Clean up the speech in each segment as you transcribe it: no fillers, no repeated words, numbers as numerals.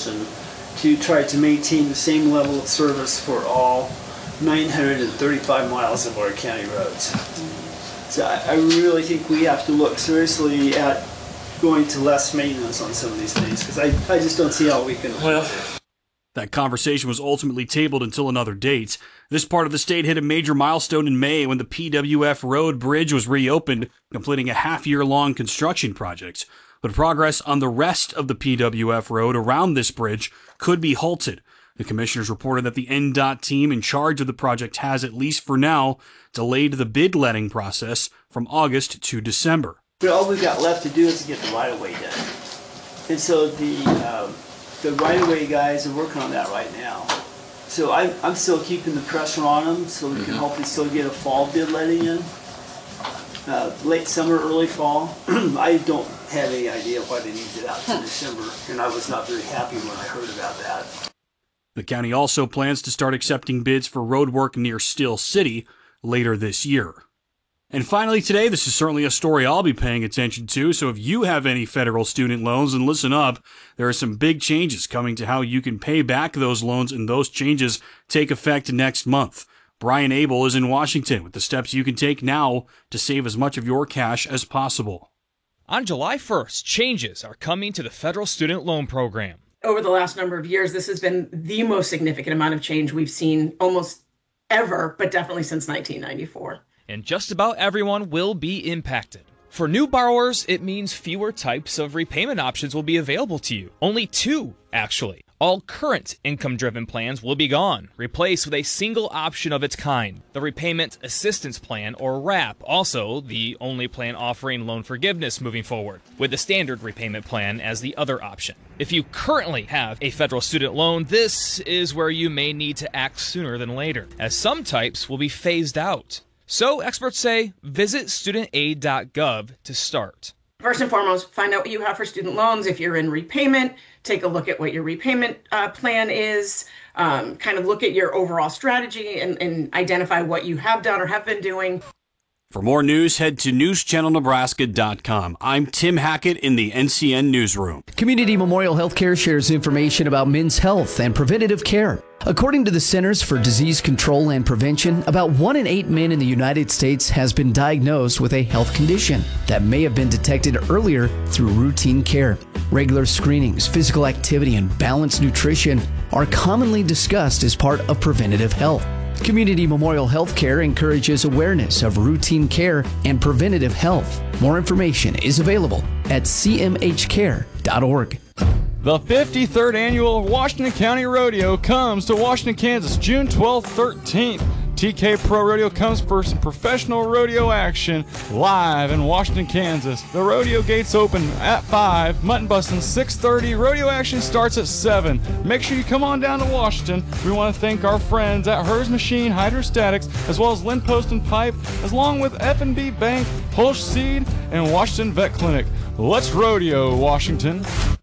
solution to try to maintain the same level of service for all 935 miles of our county roads. So I really think we have to look seriously at going to less maintenance on some of these things, because I just don't see how we can. Well, that conversation was ultimately tabled until another date. This part of the state hit a major milestone in May when the PWF Road Bridge was reopened, completing a half-year-long construction project. But progress on the rest of the PWF Road around this bridge could be halted. The commissioners reported that the NDOT team in charge of the project has, at least for now, delayed the bid letting process from August to December. But all we've got left to do is to get the right-of-way done. And so the right-of-way guys are working on that right now. So I'm still keeping the pressure on them so we can hopefully still get a fall bid letting in. Late summer, early fall. I don't have any idea why they need it out to December, and I was not very happy when I heard about that. The county also plans to start accepting bids for road work near Still City later this year. And finally today, this is certainly a story I'll be paying attention to, so if you have any federal student loans, then listen up. There are some big changes coming to how you can pay back those loans, and those changes take effect next month. Brian Abel is in Washington with the steps you can take now to save as much of your cash as possible. On July 1st, changes are coming to the federal student loan program. Over the last number of years, this has been the most significant amount of change we've seen almost ever, but definitely since 1994. And just about everyone will be impacted. For new borrowers, it means fewer types of repayment options will be available to you. Only 2, actually. All current income-driven plans will be gone, replaced with a single option of its kind, the Repayment Assistance Plan, or RAP, also the only plan offering loan forgiveness moving forward, with the standard repayment plan as the other option. If you currently have a federal student loan, this is where you may need to act sooner than later, as some types will be phased out. So, experts say, visit studentaid.gov to start. First and foremost, find out what you have for student loans. If you're in repayment, take a look at what your repayment plan is, kind of look at your overall strategy and identify what you have done or have been doing. For more news, head to newschannelnebraska.com. I'm Tim Hackett in the NCN Newsroom. Community Memorial Healthcare shares information about men's health and preventative care. According to the Centers for Disease Control and Prevention, about 1 in 8 men in the United States has been diagnosed with a health condition that may have been detected earlier through routine care. Regular screenings, physical activity, and balanced nutrition are commonly discussed as part of preventative health. Community Memorial Healthcare encourages awareness of routine care and preventative health. More information is available at cmhcare.org. The 53rd Annual Washington County Rodeo comes to Washington, Kansas, June 12th, 13th. TK Pro Rodeo comes for some professional rodeo action live in Washington, Kansas. The rodeo gates open at 5, mutton busting 6:30. Rodeo action starts at 7. Make sure you come on down to Washington. We want to thank our friends at Hers Machine Hydrostatics, as well as Lynn Post and Pipe, along with F&B Bank, Hulsh Seed, and Washington Vet Clinic. Let's rodeo, Washington.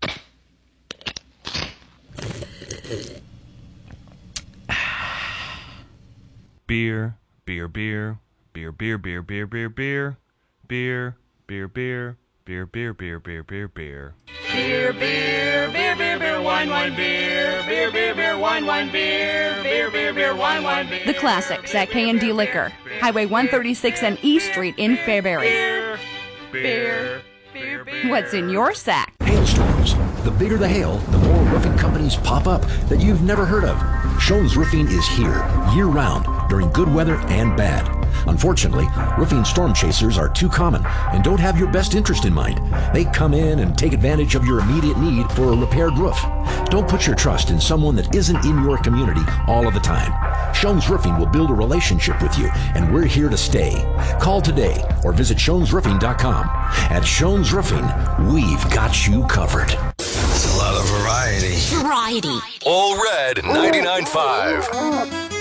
Beer, beer, beer, beer, beer, beer, beer, beer, beer, beer, beer, beer, beer, beer, beer, beer, beer, beer. Beer, beer, beer, beer, beer, wine, wine, beer, beer, beer, beer, wine, wine, beer, beer, beer, beer, wine, wine, beer. The Classics at K&D Liquor, Highway 136 and E Street in Fairbury. Beer, beer, beer, beer. What's in your sack? Hailstorms. The bigger the hail, the more roofing companies pop up that you've never heard of. Schoen's Roofing is here year-round during good weather and bad. Unfortunately, roofing storm chasers are too common and don't have your best interest in mind. They come in and take advantage of your immediate need for a repaired roof. Don't put your trust in someone that isn't in your community all of the time. Schoen's Roofing will build a relationship with you, and we're here to stay. Call today or visit SchoensRoofing.com. At Schoen's Roofing, we've got you covered. That's a lot of variety. Variety. All Red 99.5.